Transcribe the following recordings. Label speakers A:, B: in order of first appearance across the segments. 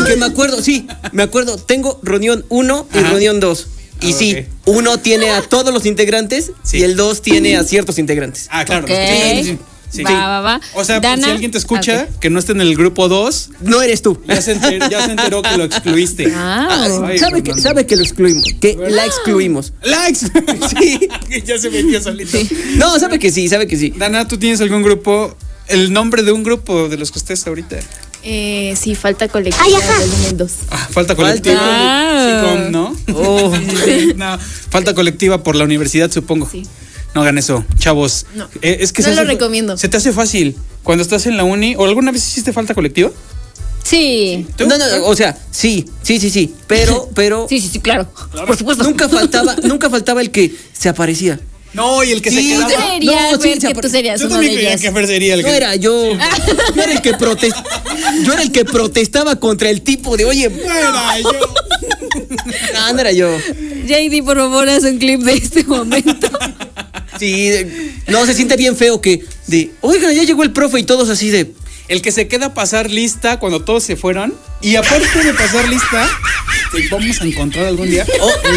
A: Porque me acuerdo, tengo reunión 1 y reunión 2. Y sí, uno tiene a todos los integrantes y el 2 tiene a ciertos integrantes.
B: Ah, claro.
C: Okay.
B: Sí.
C: Va.
B: O sea,
C: Dana,
B: si alguien te escucha que no esté en el grupo 2,
A: no eres tú.
B: Ya se enteró que lo excluiste.
A: Sabe que lo excluimos, que la excluimos.
B: Sí, ya se metió solito.
A: Sí. No, sabe que sí.
B: Dana, ¿tú tienes algún grupo, el nombre de un grupo de los que estés ahorita?
D: Sí, falta colectiva volumen 2.
B: Falta colectiva. Sí, ¿no? No, falta colectiva por la universidad, supongo. Sí. No hagan eso, chavos.
D: No,
B: es que
D: no lo recomiendo.
B: Se te hace fácil cuando estás en la uni. ¿O alguna vez hiciste falta colectiva?
C: Sí.
A: ¿Tú? No, o sea, sí. Pero.
C: Sí, claro. Por supuesto.
A: Nunca faltaba el que se aparecía.
B: No, y el que se quedaba.
C: Tú serías uno de ellos.
A: No era yo. Yo era el que Yo era el que protestaba contra el tipo de, oye.
B: No era yo.
A: No era yo.
C: JD, por favor, haz un clip de este momento.
A: Sí, no, se siente bien feo oigan, ya llegó el profe y todos así de.
B: El que se queda a pasar lista cuando todos se fueron. Y aparte de pasar lista, vamos a encontrar algún día.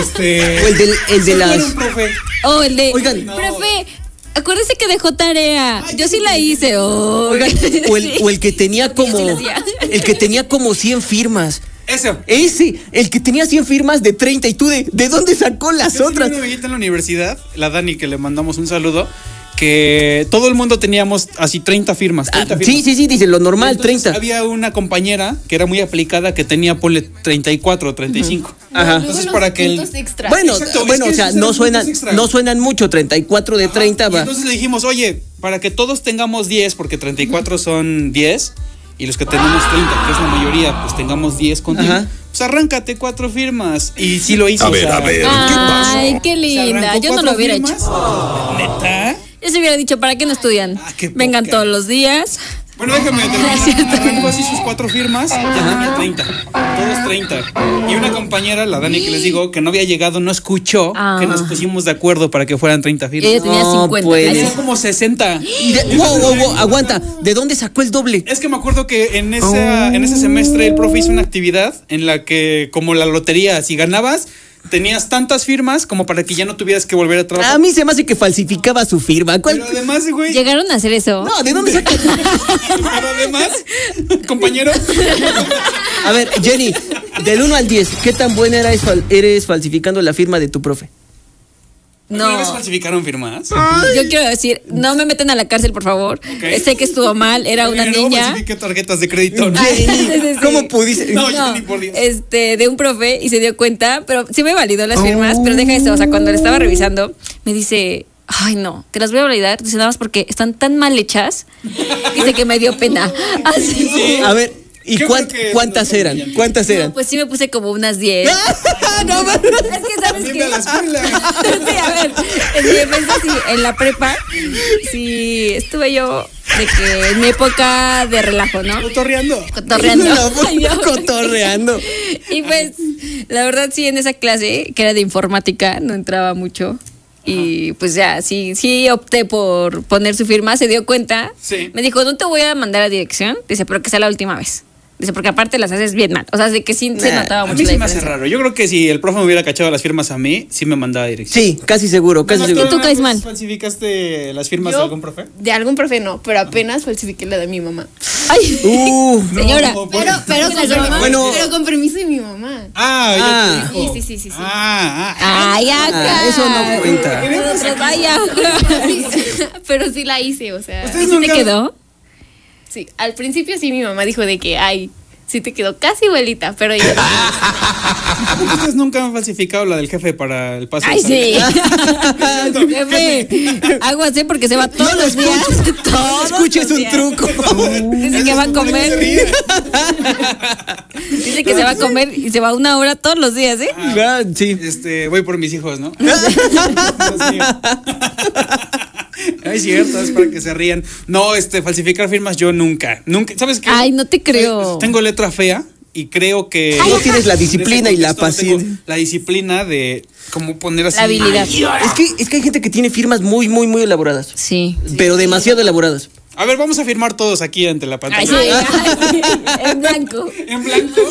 A: El de las.
B: Profe.
C: El de.
A: Oigan,
C: profe, acuérdese que dejó tarea. Yo sí la hice.
A: Oigan, o el que tenía como. El que tenía como 100 firmas. Ese, el que tenía 100 firmas de 30 y tú ¿de dónde sacó las otras?
B: Una amiguita en la universidad, la Dani, que le mandamos un saludo, que todo el mundo teníamos así 30 firmas.
A: Sí, dice lo normal,
B: entonces,
A: 30.
B: Había una compañera que era muy aplicada que tenía, ponle 34 o 35.
A: Ajá.
D: Entonces para que
A: Bueno, o sea, no suenan mucho, 34 de 30 va.
B: Entonces le dijimos, oye, para que todos tengamos 10, porque 34 son 10, y los que tenemos 30, que es la mayoría, pues tengamos 10 contigo. Pues arráncate 4 firmas. Y sí lo hizo.
E: A ver, ¿qué pasó?
C: Ay, qué linda. Yo no lo hubiera hecho.
B: ¿Neta?
C: Yo se hubiera dicho, ¿para qué no estudian? Vengan todos los días.
B: Bueno, déjame terminar. Arrancó así sus 4 firmas, ya tenía 30. Todos 30. Y una compañera, la Dani, que les digo, que no había llegado, no escuchó que nos pusimos de acuerdo para que fueran 30 firmas.
C: Ella tenía 50.
B: Ahí son como 60.
A: Aguanta. ¿De dónde sacó el doble?
B: Es que me acuerdo que en ese semestre el profe hizo una actividad en la que, como la lotería, si ganabas, tenías tantas firmas como para que ya no tuvieras que volver a trabajar.
A: A mí se me hace que falsificaba su firma.
B: Pero además, güey.
C: ¿Llegaron a hacer eso?
A: No, ¿de dónde sacan?
B: Pero además, compañero.
A: A ver, Jenny, del 1 al 10, ¿qué tan buena eres falsificando la firma de tu profe?
B: ¿Alguna vez falsificaron firmas?
C: Yo quiero decir, no me meten a la cárcel, por favor.
B: Okay.
C: Sé que estuvo mal, era una niña.
B: No falsifiqué tarjetas de crédito. ¿No?
A: ¿Cómo pudiste?
B: No, yo ni por Dios.
C: De un profe y se dio cuenta, pero sí me validó las firmas, pero deja eso, o sea, cuando le estaba revisando, me dice, ay no, te las voy a validar, dice nada más porque están tan mal hechas, dice que me dio pena. Así.
B: Sí.
A: A ver, ¿y cuántas eran? ¿Cuántas eran?
C: No, pues sí me puse como unas 10.
A: No,
C: es que sabes que sí, a ver, en mi defensa sí, en la prepa sí estuve yo de que en mi época de relajo, ¿no?
B: Cotorreando.
A: Cotorreando.
C: Y pues la verdad sí, en esa clase que era de informática no entraba mucho. Y pues ya, sí opté por poner su firma, se dio cuenta.
B: Sí.
C: Me dijo, no te voy a mandar a dirección. Dice, pero que sea la última vez. Dice, porque aparte las haces bien mal. O sea, de que sí se notaba mucho.
B: A mí sí me hace raro. Yo creo que si el profe me hubiera cachado las firmas a mí, sí me mandaba a dirección.
A: Sí, casi seguro.
C: ¿Y tú caes mal?
B: ¿Falsificaste las firmas de algún profe?
D: De algún profe no, pero apenas falsifiqué la de mi mamá.
C: Ay, señora.
D: Pero con permiso de mi mamá.
B: Ya te dijo.
D: Sí.
C: Ay, acá.
A: Eso no cuenta.
C: Vaya.
D: Pero sí la hice, o sea.
C: ¿Sí te quedó?
D: Sí, al principio sí mi mamá dijo de que, ay, sí te quedó casi igualita, pero ya.
B: Ustedes nunca han falsificado la del jefe para el paso.
C: Ay, sí. Jefe, aguas, porque se va todos los días.
A: No escuches un truco.
C: Dice que va a comer. Dice que se va a comer y se va 1 hora todos los días, ¿eh?
A: Sí.
B: Voy por mis hijos, ¿no? Es cierto, es para que se rían. No, falsificar firmas yo nunca. ¿Sabes qué?
C: Ay, no te creo.
B: Tengo letra fea y creo que
A: no tienes la disciplina y la paciencia.
B: La disciplina de cómo poner así.
C: La habilidad.
A: Es que hay gente que tiene firmas muy, muy, muy elaboradas.
C: Sí.
A: Pero demasiado elaboradas.
B: A ver, vamos a firmar todos aquí ante la pantalla.
C: Ay, sí. En blanco.
B: En blanco.